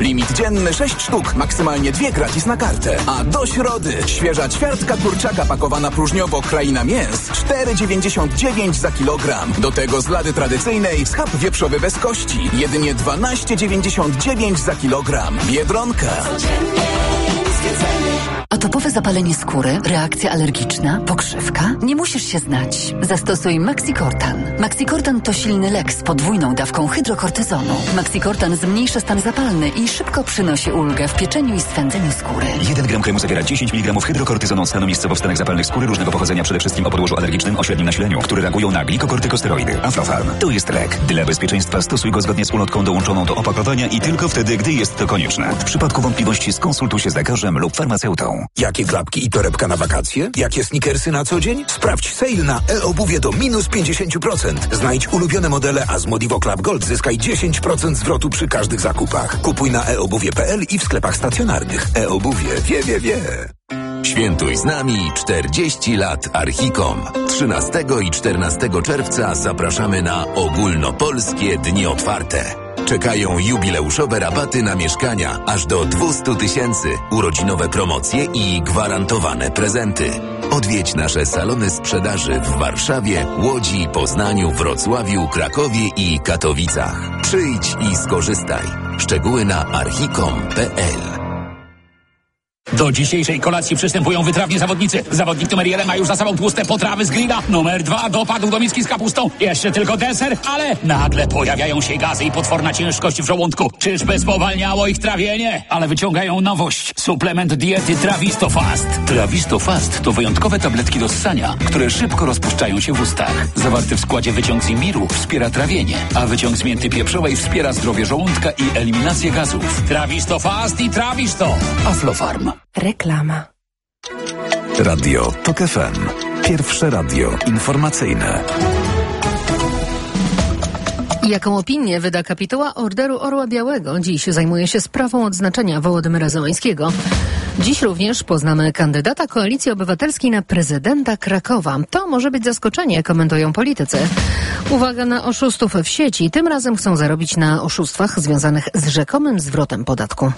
Limit dzienny 6 sztuk, maksymalnie 2 gratis na kartę. A do środy świeża ćwiartka kurczaka pakowana próżniowo Kraina Mięs 4,99 za kilogram. Do tego z lady tradycyjnej schab wieprzowy bez kości jedynie 12,99 za kilogram. Biedronka. Atopowe zapalenie skóry, reakcja alergiczna, pokrzywka? Nie musisz się znać. Zastosuj Maxicortan. Maxicortan to silny lek z podwójną dawką hydrokortyzonu. Maxicortan zmniejsza stan zapalny i szybko przynosi ulgę w pieczeniu i swędzeniu skóry. 1 gram kremu zawiera 10 mg hydrokortyzonu stanu miejscowo w stanach zapalnych skóry różnego pochodzenia, przede wszystkim o podłożu alergicznym o średnim nasileniu, które reagują na glikokortykosteroidy. Aflofarm to jest lek. Dla bezpieczeństwa stosuj go zgodnie z ulotką dołączoną do opakowania i tylko wtedy, gdy jest to konieczne. W przypadku wątpliwości skonsultuj się z lekarzem lub farmaceutą. Jakie klapki i torebka na wakacje? Jakie sneakersy na co dzień? Sprawdź sale na e-obuwie do minus 50%. Znajdź ulubione modele, a z Modivo Club Gold zyskaj 10% zwrotu przy każdych zakupach. Kupuj na eobuwie.pl i w sklepach stacjonarnych. E-obuwie. Wie. Świętuj z nami 40 lat Archicom. 13 i 14 czerwca zapraszamy na ogólnopolskie dni otwarte. Czekają jubileuszowe rabaty na mieszkania aż do 200 000, urodzinowe promocje i gwarantowane prezenty. Odwiedź nasze salony sprzedaży w Warszawie, Łodzi, Poznaniu, Wrocławiu, Krakowie i Katowicach. Przyjdź i skorzystaj. Szczegóły na archicom.pl. Do dzisiejszej kolacji przystępują wytrawni zawodnicy. Zawodnik numer 1 ma już za sobą tłuste potrawy z grilla. Numer 2 dopadł do miski z kapustą. Jeszcze tylko deser, ale nagle pojawiają się gazy i potworna ciężkość w żołądku. Czyżby spowalniało ich trawienie? Ale wyciągają nowość. Suplement diety Travistofast. Travistofast to wyjątkowe tabletki do ssania, które szybko rozpuszczają się w ustach. Zawarty w składzie wyciąg z imbiru wspiera trawienie, a wyciąg z mięty pieprzowej wspiera zdrowie żołądka i eliminację gazów. Travistofast i Travisto. Aflofarm. Reklama. Radio TOK FM. Pierwsze radio informacyjne. Jaką opinię wyda kapituła Orderu Orła Białego? Dziś zajmuje się sprawą odznaczenia Wołodymyra Zełańskiego. Dziś również poznamy kandydata Koalicji Obywatelskiej na prezydenta Krakowa. To może być zaskoczenie, komentują politycy. Uwaga na oszustów w sieci. Tym razem chcą zarobić na oszustwach związanych z rzekomym zwrotem podatku.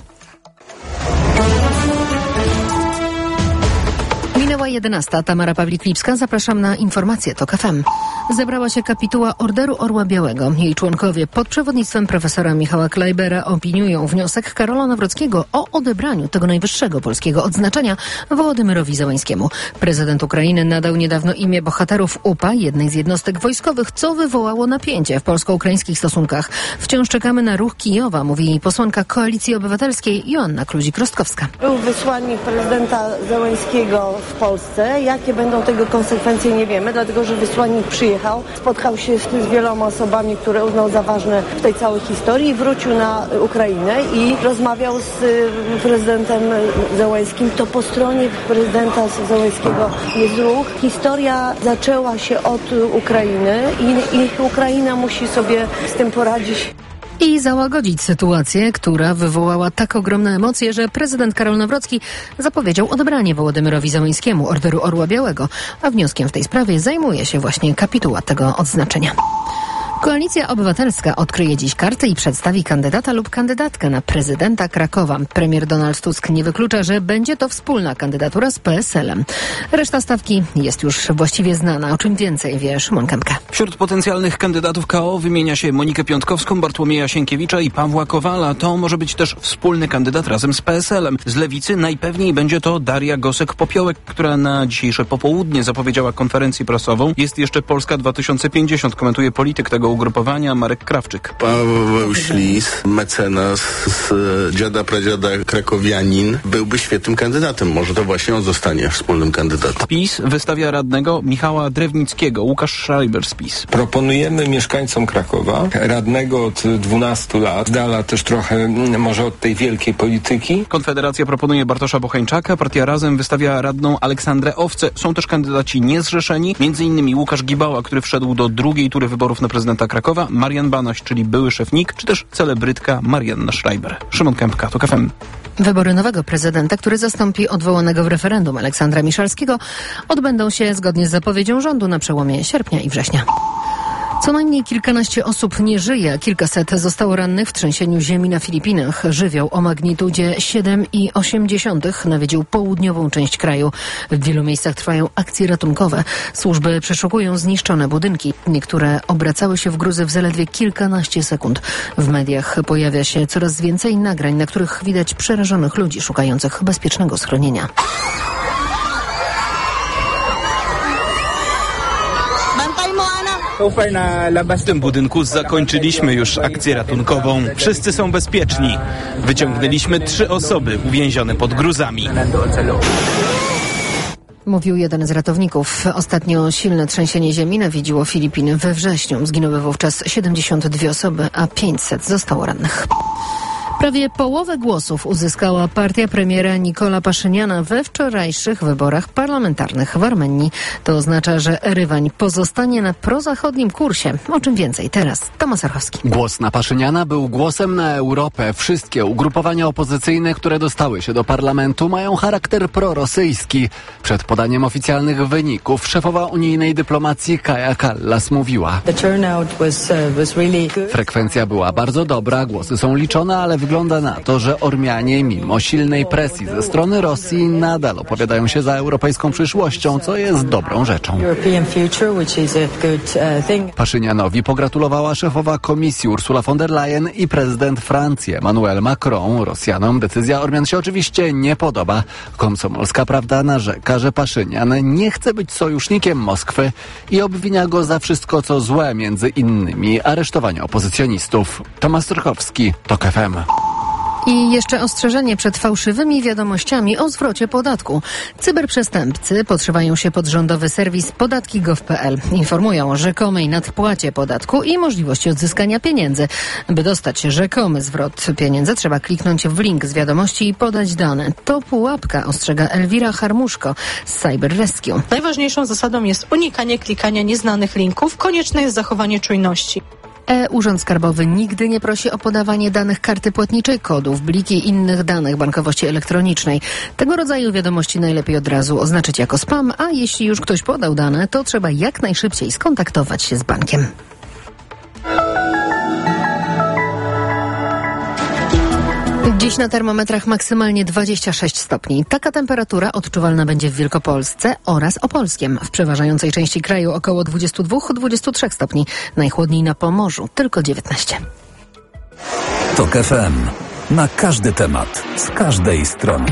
Minęła 11. Tamara Pawlik-Lipska. Zapraszam na informacje TOK FM. Zebrała się kapituła Orderu Orła Białego. Jej członkowie pod przewodnictwem profesora Michała Klejbera opiniują wniosek Karola Nawrockiego o odebraniu tego najwyższego polskiego odznaczenia Wołodymyrowi Zełańskiemu. Prezydent Ukrainy nadał niedawno imię bohaterów UPA, jednej z jednostek wojskowych, co wywołało napięcie w polsko-ukraińskich stosunkach. Wciąż czekamy na ruch Kijowa, mówi posłanka Koalicji Obywatelskiej Joanna Kluzik-Rostkowska. Był wysłannik prezydenta Zełańskiego w Polsce. Jakie będą tego konsekwencje, nie wiemy, dlatego że wysłannik przyjechał, spotkał się z wieloma osobami, które uznał za ważne w tej całej historii i wrócił na Ukrainę i rozmawiał z prezydentem Zełańskim. To po stronie prezydenta Zełańskiego jest ruch. Historia zaczęła się od Ukrainy i Ukraina musi sobie z tym poradzić. I załagodzić sytuację, która wywołała tak ogromne emocje, że prezydent Karol Nawrocki zapowiedział odebranie Wołodymyrowi Zełańskiemu Orderu Orła Białego, a wnioskiem w tej sprawie zajmuje się właśnie kapituła tego odznaczenia. Koalicja Obywatelska odkryje dziś karty i przedstawi kandydata lub kandydatkę na prezydenta Krakowa. Premier Donald Tusk nie wyklucza, że będzie to wspólna kandydatura z PSL-em. Reszta stawki jest już właściwie znana. O czym więcej wie Szymon Kępka. Wśród potencjalnych kandydatów KO wymienia się Monikę Piątkowską, Bartłomieja Sienkiewicza i Pawła Kowala. To może być też wspólny kandydat razem z PSL-em. Z Lewicy najpewniej będzie to Daria Gosek-Popiołek, która na dzisiejsze popołudnie zapowiedziała konferencję prasową. Jest jeszcze Polska 2050, komentuje polityk tego ugrupowania Marek Krawczyk. Paweł Ślis, mecenas z dziada pradziada krakowianin, byłby świetnym kandydatem. Może to właśnie on zostanie wspólnym kandydatem. PiS wystawia radnego Michała Drewnickiego. Łukasz Schreiber z PiS. Proponujemy mieszkańcom Krakowa radnego od 12 lat, z dala też trochę może od tej wielkiej polityki. Konfederacja proponuje Bartosza Bocheńczaka, partia Razem wystawia radną Aleksandrę Owcę. Są też kandydaci niezrzeszeni, m.in. Łukasz Gibała, który wszedł do drugiej tury wyborów na prezydenta Krakowa, Marian Banaś, czyli były szef NIK, czy też celebrytka Marianna Schreiber. Szymon Kępka, TOK FM. Wybory nowego prezydenta, który zastąpi odwołanego w referendum Aleksandra Miszalskiego, odbędą się zgodnie z zapowiedzią rządu na przełomie sierpnia i września. Co najmniej kilkanaście osób nie żyje, kilkaset zostało rannych w trzęsieniu ziemi na Filipinach. Żywioł o magnitudzie 7,8 nawiedził południową część kraju. W wielu miejscach trwają akcje ratunkowe. Służby przeszukują zniszczone budynki. Niektóre obracały się w gruzy w zaledwie kilkanaście sekund. W mediach pojawia się coraz więcej nagrań, na których widać przerażonych ludzi szukających bezpiecznego schronienia. W tym budynku zakończyliśmy już akcję ratunkową. Wszyscy są bezpieczni. Wyciągnęliśmy 3 osoby uwięzione pod gruzami. Mówił jeden z ratowników. Ostatnio silne trzęsienie ziemi nawiedziło Filipiny we wrześniu. Zginęły wówczas 72 osoby, a 500 zostało rannych. Prawie połowę głosów uzyskała partia premiera Nikola Paszyniana we wczorajszych wyborach parlamentarnych w Armenii. To oznacza, że Erywań pozostanie na prozachodnim kursie. O czym więcej teraz Tomasz Archowski. Głos na Paszyniana był głosem na Europę. Wszystkie ugrupowania opozycyjne, które dostały się do parlamentu, mają charakter prorosyjski. Przed podaniem oficjalnych wyników szefowa unijnej dyplomacji Kaja Kallas mówiła: Frekwencja była bardzo dobra, głosy są liczone, ale wygląda na to, że Ormianie, mimo silnej presji ze strony Rosji, nadal opowiadają się za europejską przyszłością, co jest dobrą rzeczą. Paszynianowi pogratulowała szefowa komisji Ursula von der Leyen i prezydent Francji Emmanuel Macron. Rosjanom decyzja Ormian się oczywiście nie podoba. Komsomolska Prawda narzeka, że Paszynian nie chce być sojusznikiem Moskwy i obwinia go za wszystko, co złe, między innymi aresztowanie opozycjonistów. Tomasz Strychowski, TOK FM. I jeszcze ostrzeżenie przed fałszywymi wiadomościami o zwrocie podatku. Cyberprzestępcy podszywają się pod rządowy serwis podatki.gov.pl. Informują o rzekomej nadpłacie podatku i możliwości odzyskania pieniędzy. By dostać rzekomy zwrot pieniędzy, trzeba kliknąć w link z wiadomości i podać dane. To pułapka, ostrzega Elwira Harmuszko z Cyber Rescue. Najważniejszą zasadą jest unikanie klikania nieznanych linków. Konieczne jest zachowanie czujności. Urząd Skarbowy nigdy nie prosi o podawanie danych karty płatniczej, kodów, bliki i innych danych bankowości elektronicznej. Tego rodzaju wiadomości najlepiej od razu oznaczyć jako spam, a jeśli już ktoś podał dane, to trzeba jak najszybciej skontaktować się z bankiem. Dziś na termometrach maksymalnie 26 stopni. Taka temperatura odczuwalna będzie w Wielkopolsce oraz Opolskiem. W przeważającej części kraju około 22-23 stopni. Najchłodniej na Pomorzu tylko 19. TOK FM. Na każdy temat. Z każdej strony.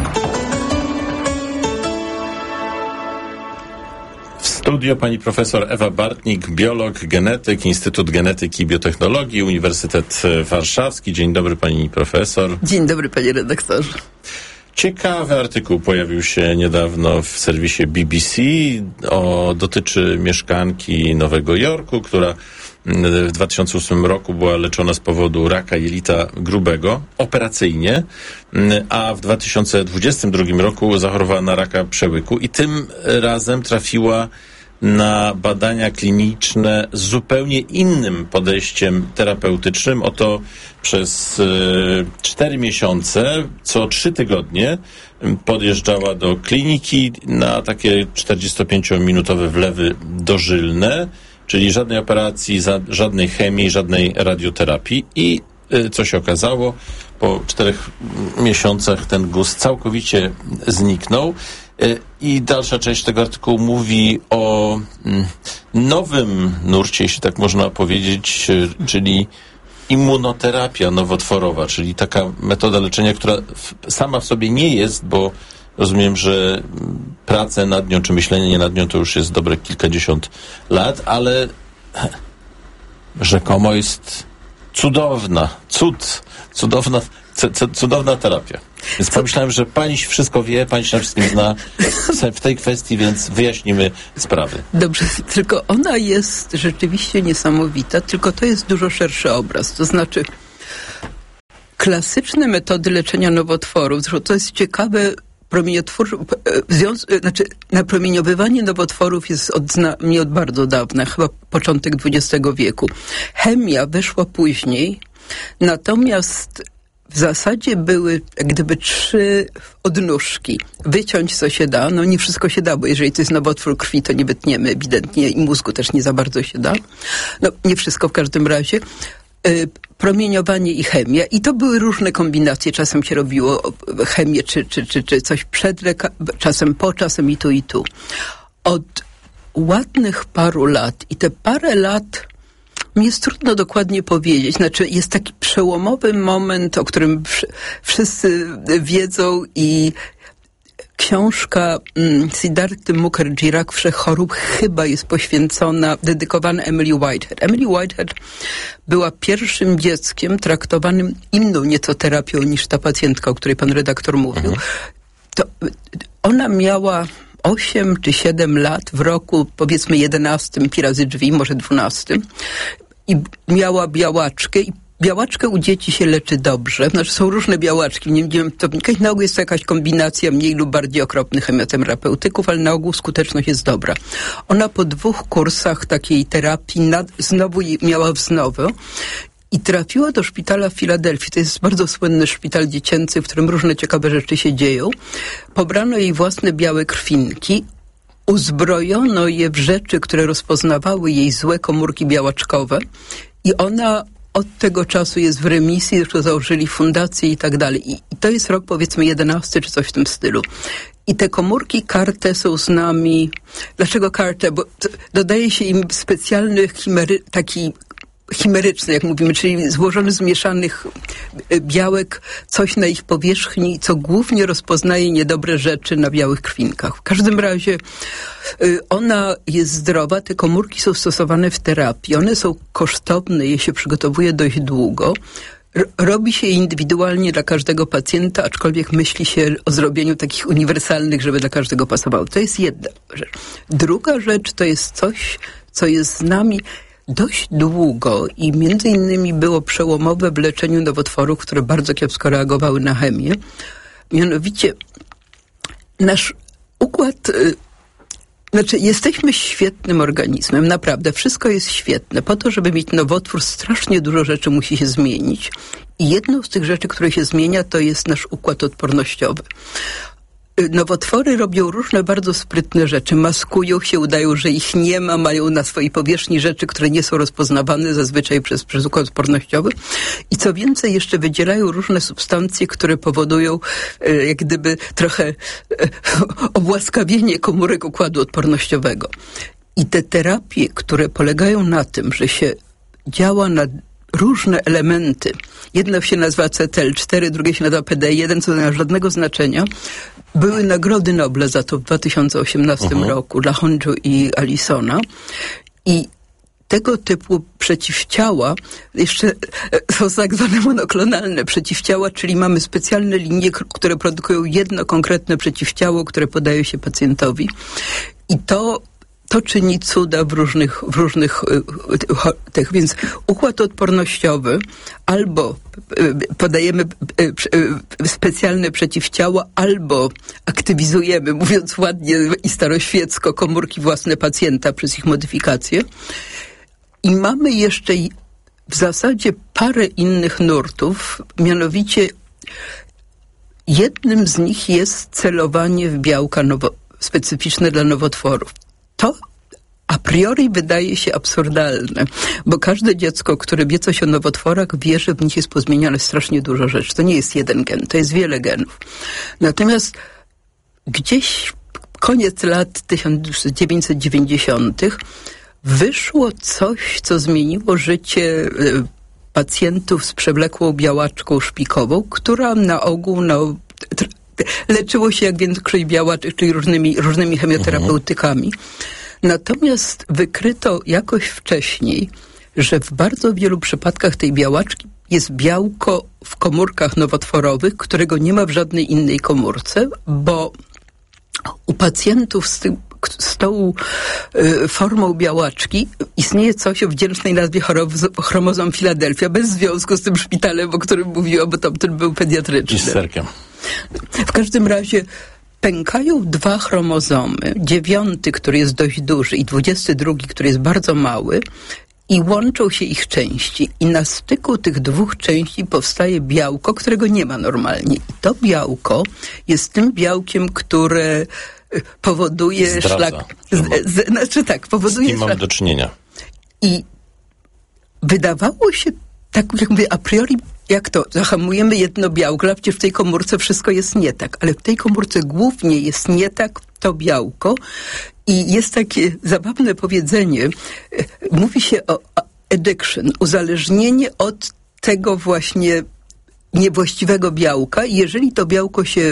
W studio pani profesor Ewa Bartnik, biolog, genetyk, Instytut Genetyki i Biotechnologii, Uniwersytet Warszawski. Dzień dobry pani profesor. Dzień dobry panie redaktorze. Ciekawy artykuł pojawił się niedawno w serwisie BBC. Dotyczy mieszkanki Nowego Jorku, która w 2008 roku była leczona z powodu raka jelita grubego operacyjnie, a w 2022 roku zachorowała na raka przełyku i tym razem trafiła na badania kliniczne z zupełnie innym podejściem terapeutycznym. Oto przez 4 miesiące, co 3 tygodnie podjeżdżała do kliniki na takie 45-minutowe wlewy dożylne, czyli żadnej operacji, żadnej chemii, żadnej radioterapii. I co się okazało, po 4 miesiącach ten guz całkowicie zniknął. I dalsza część tego artykułu mówi o nowym nurcie, jeśli tak można powiedzieć, czyli immunoterapia nowotworowa, czyli taka metoda leczenia, która sama w sobie nie jest, bo rozumiem, że prace nad nią, czy myślenie nad nią to już jest dobre kilkadziesiąt lat, ale rzekomo jest cudowna terapia. Więc pomyślałem, że pani wszystko wie, pani się na wszystkim zna w tej kwestii, więc wyjaśnimy sprawy. Dobrze, tylko ona jest rzeczywiście niesamowita, tylko to jest dużo szerszy obraz. To znaczy klasyczne metody leczenia nowotworów, zresztą to jest ciekawe, napromieniowywanie nowotworów jest od bardzo dawna, chyba początek XX wieku. Chemia weszła później, natomiast w zasadzie były jak gdyby 3 odnóżki. Wyciąć co się da, no nie wszystko się da, bo jeżeli to jest nowotwór krwi, to nie wytniemy ewidentnie i mózgu też nie za bardzo się da. No nie wszystko w każdym razie. Promieniowanie i chemia. I to były różne kombinacje. Czasem się robiło chemię, czy coś przed czasem po, czasem i tu. Od ładnych paru lat i te parę lat mi jest trudno dokładnie powiedzieć. Znaczy jest taki przełomowy moment, o którym wszyscy wiedzą i książka Siddharthy Mukherjee, Rak wszechchorób, chyba jest poświęcona, dedykowana Emily Whitehead. Emily Whitehead była pierwszym dzieckiem traktowanym inną nieco terapią niż ta pacjentka, o której pan redaktor mówił. To ona miała 8 czy 7 lat w roku, powiedzmy 11, pi razy drzwi, może 12 i miała białaczkę i białaczkę u dzieci się leczy dobrze. Znaczy są różne białaczki. Nie będziemy to wnikać. Na ogół jest to jakaś kombinacja mniej lub bardziej okropnych chemioterapeutyków, ale na ogół skuteczność jest dobra. Ona po 2 kursach takiej terapii znowu miała wznowę i trafiła do szpitala w Filadelfii. To jest bardzo słynny szpital dziecięcy, w którym różne ciekawe rzeczy się dzieją. Pobrano jej własne białe krwinki, uzbrojono je w rzeczy, które rozpoznawały jej złe komórki białaczkowe i ona od tego czasu jest w remisji, zresztą założyli fundację i tak dalej. I to jest rok powiedzmy 11 czy coś w tym stylu. I te komórki CAR-T są z nami. Dlaczego CAR-T? Bo dodaje się im specjalny taki chimeryczny, jak mówimy, czyli złożony z mieszanych białek, coś na ich powierzchni, co głównie rozpoznaje niedobre rzeczy na białych krwinkach. W każdym razie ona jest zdrowa, te komórki są stosowane w terapii, one są kosztowne, je się przygotowuje dość długo. Robi się je indywidualnie dla każdego pacjenta, aczkolwiek myśli się o zrobieniu takich uniwersalnych, żeby dla każdego pasowało. To jest jedna rzecz. Druga rzecz to jest coś, co jest z nami dość długo i między innymi było przełomowe w leczeniu nowotworów, które bardzo kiepsko reagowały na chemię. Mianowicie nasz układ, jesteśmy świetnym organizmem, naprawdę, wszystko jest świetne. Po to, żeby mieć nowotwór, strasznie dużo rzeczy musi się zmienić. I jedną z tych rzeczy, które się zmienia, to jest nasz układ odpornościowy. Nowotwory robią różne bardzo sprytne rzeczy. Maskują się, udają, że ich nie ma, mają na swojej powierzchni rzeczy, które nie są rozpoznawane zazwyczaj przez układ odpornościowy. I co więcej, jeszcze wydzielają różne substancje, które powodują jak gdyby trochę obłaskawienie komórek układu odpornościowego. I te terapie, które polegają na tym, że się działa na różne elementy. Jedno się nazywa CTL4, drugie się nazywa PD1, co nie ma żadnego znaczenia. Były nagrody Nobla za to w 2018 roku dla Honju i Allisona. I tego typu przeciwciała, jeszcze są tak zwane monoklonalne przeciwciała, czyli mamy specjalne linie, które produkują jedno konkretne przeciwciało, które podaje się pacjentowi. I to czyni cuda w różnych tych, więc układ odpornościowy albo podajemy specjalne przeciwciała, albo aktywizujemy, mówiąc ładnie i staroświecko, komórki własne pacjenta przez ich modyfikację. I mamy jeszcze w zasadzie parę innych nurtów, mianowicie jednym z nich jest celowanie w białka specyficzne dla nowotworów. To a priori wydaje się absurdalne, bo każde dziecko, które wie coś o nowotworach, wie, że w nich jest pozmieniane strasznie dużo rzeczy. To nie jest jeden gen, to jest wiele genów. Natomiast gdzieś koniec lat 1990. wyszło coś, co zmieniło życie pacjentów z przewlekłą białaczką szpikową, która na ogół leczyło się jak większość białaczek, czyli różnymi chemioterapeutykami. Natomiast wykryto jakoś wcześniej, że w bardzo wielu przypadkach tej białaczki jest białko w komórkach nowotworowych, którego nie ma w żadnej innej komórce, bo u pacjentów z tą formą białaczki istnieje coś o wdzięcznej nazwie chromozom Filadelfia, bez związku z tym szpitalem, o którym mówiłam, bo tamten był pediatryczny. I z serkiem. W każdym razie pękają 2 chromozomy, 9, który jest dość duży, i 22, który jest bardzo mały, i łączą się ich części. I na styku tych dwóch części powstaje białko, którego nie ma normalnie. I to białko jest tym białkiem, które powoduje powoduje z kim mamy do czynienia. I wydawało się, tak jak mówię, a priori, jak to, zahamujemy jedno białko, ale przecież w tej komórce wszystko jest nie tak, ale w tej komórce głównie jest nie tak to białko i jest takie zabawne powiedzenie, mówi się o addiction, uzależnienie od tego właśnie niewłaściwego białka i jeżeli to białko się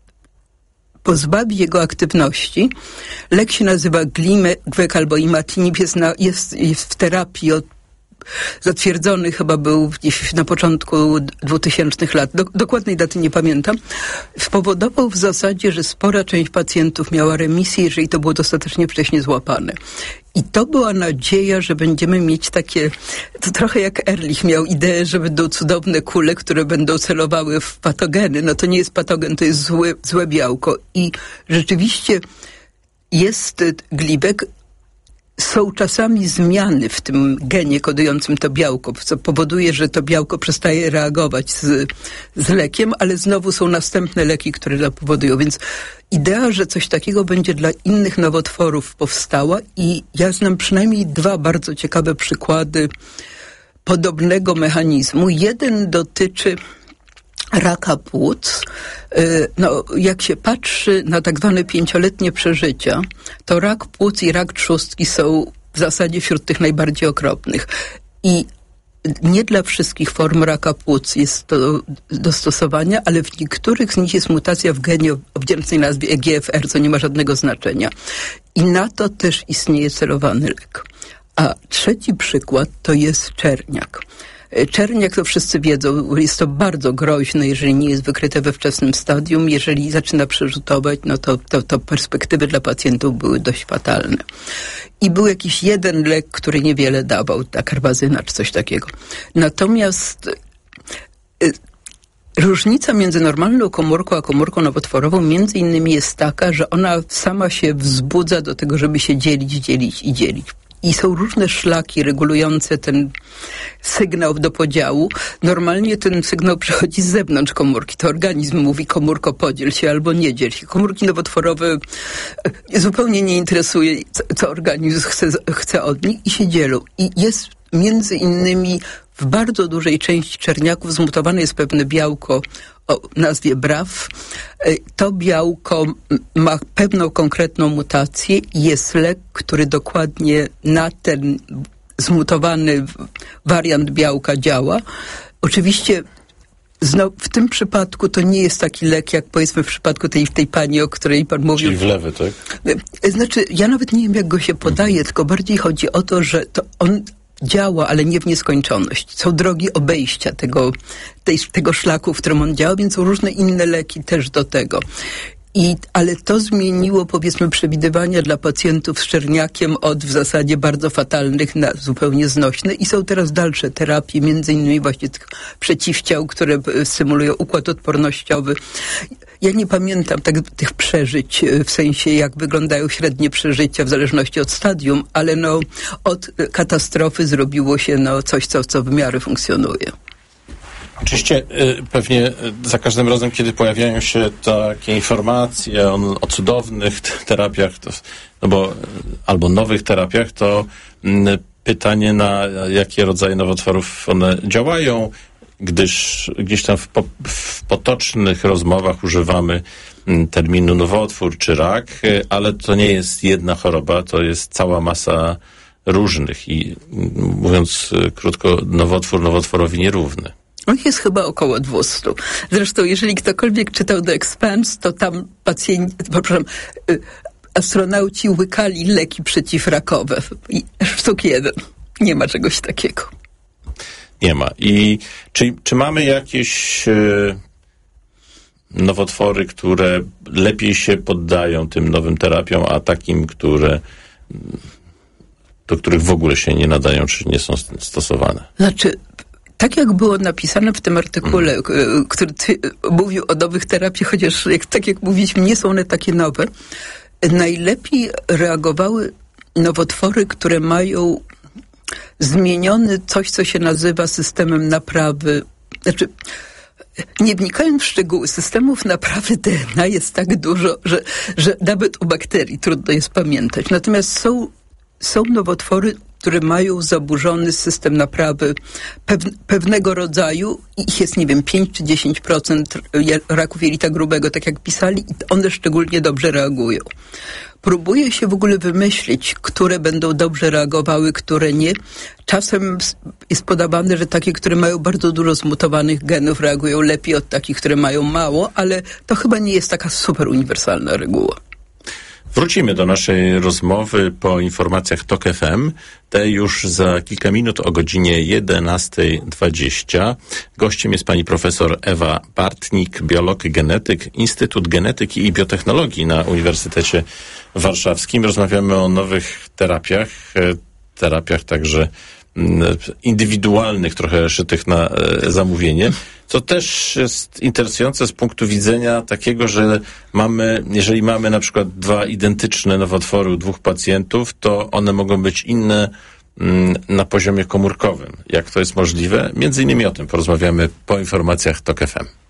pozbawi jego aktywności, lek się nazywa Gleevec albo imatinib, jest w terapii zatwierdzony chyba był gdzieś na początku 2000 lat, dokładnej daty nie pamiętam, spowodował w zasadzie, że spora część pacjentów miała remisję, jeżeli to było dostatecznie wcześnie złapane. I to była nadzieja, że będziemy mieć takie, to trochę jak Ehrlich miał ideę, że będą cudowne kule, które będą celowały w patogeny. No to nie jest patogen, to jest złe białko. I rzeczywiście jest Gleevec. Są czasami zmiany w tym genie kodującym to białko, co powoduje, że to białko przestaje reagować z lekiem, ale znowu są następne leki, które to powodują. Więc idea, że coś takiego będzie dla innych nowotworów powstała i ja znam przynajmniej 2 bardzo ciekawe przykłady podobnego mechanizmu. Jeden dotyczy raka płuc. No, jak się patrzy na tak zwane 5-letnie przeżycia, to rak płuc i rak trzustki są w zasadzie wśród tych najbardziej okropnych. I nie dla wszystkich form raka płuc jest to do stosowania, ale w niektórych z nich jest mutacja w genie o wdzięcznej nazwie EGFR, co nie ma żadnego znaczenia. I na to też istnieje celowany lek. A trzeci przykład to jest czerniak. Czerniak, to wszyscy wiedzą, jest to bardzo groźne, jeżeli nie jest wykryte we wczesnym stadium. Jeżeli zaczyna przerzutować, no to perspektywy dla pacjentów były dość fatalne. I był jakiś jeden lek, który niewiele dawał, ta karbazyna czy coś takiego. Natomiast różnica między normalną komórką a komórką nowotworową między innymi jest taka, że ona sama się wzbudza do tego, żeby się dzielić. I są różne szlaki regulujące ten sygnał do podziału. Normalnie ten sygnał przychodzi z zewnątrz komórki. To organizm mówi: komórko, podziel się albo nie dziel się. Komórki nowotworowe zupełnie nie interesuje, co organizm chce od nich i się dzielą. I jest między innymi w bardzo dużej części czerniaków zmutowane jest pewne białko o nazwie BRAF. To białko ma pewną konkretną mutację i jest lek, który dokładnie na ten zmutowany wariant białka działa. Oczywiście w tym przypadku to nie jest taki lek, jak powiedzmy w przypadku tej pani, o której pan mówił. Czyli wlewy, tak? Znaczy, ja nawet nie wiem, jak go się podaje, tylko bardziej chodzi o to, że to on działa, ale nie w nieskończoność. Są drogi obejścia tego szlaku, w którym on działa, więc są różne inne leki też do tego. Ale to zmieniło, powiedzmy, przewidywania dla pacjentów z czerniakiem od w zasadzie bardzo fatalnych na zupełnie znośne i są teraz dalsze terapie, między innymi właśnie tych przeciwciał, które stymulują układ odpornościowy. Ja nie pamiętam tych przeżyć, w sensie jak wyglądają średnie przeżycia w zależności od stadium, ale od katastrofy zrobiło się coś, co w miarę funkcjonuje. Oczywiście pewnie za każdym razem, kiedy pojawiają się takie informacje o cudownych terapiach, albo nowych terapiach, to pytanie, na jakie rodzaje nowotworów one działają, gdyż gdzieś tam w potocznych rozmowach używamy terminu nowotwór czy rak, ale to nie jest jedna choroba, to jest cała masa różnych i mówiąc krótko, nowotwór nowotworowi nierówny. Jest chyba około 200. Zresztą, jeżeli ktokolwiek czytał The Expanse, to tam astronauci łykali leki przeciwrakowe. Sztuk 1. Nie ma czegoś takiego. Nie ma. I czy mamy jakieś nowotwory, które lepiej się poddają tym nowym terapiom, a takim, do których w ogóle się nie nadają, czy nie są stosowane? Znaczy, tak jak było napisane w tym artykule, który mówił o nowych terapiach, chociaż tak jak mówiliśmy, nie są one takie nowe, najlepiej reagowały nowotwory, które mają zmieniony coś, co się nazywa systemem naprawy. Znaczy, nie wnikając w szczegóły, systemów naprawy DNA jest tak dużo, że nawet u bakterii trudno jest pamiętać. Natomiast są nowotwory, które mają zaburzony system naprawy pewnego rodzaju. Ich jest, 5 czy 10% raków jelita grubego, tak jak pisali, i one szczególnie dobrze reagują. Próbuje się w ogóle wymyślić, które będą dobrze reagowały, które nie. Czasem jest podawane, że takie, które mają bardzo dużo zmutowanych genów, reagują lepiej od takich, które mają mało, ale to chyba nie jest taka super uniwersalna reguła. Wrócimy do naszej rozmowy po informacjach TOK FM. Te już za kilka minut o godzinie 11:20. Gościem jest pani profesor Ewa Bartnik, biolog, genetyk, Instytut Genetyki i Biotechnologii na Uniwersytecie Warszawskim. Rozmawiamy o nowych terapiach także indywidualnych, trochę szytych na zamówienie, co też jest interesujące z punktu widzenia takiego, że jeżeli mamy na przykład 2 identyczne nowotwory u 2 pacjentów, to one mogą być inne na poziomie komórkowym. Jak to jest możliwe? Między innymi o tym porozmawiamy po informacjach TOK FM.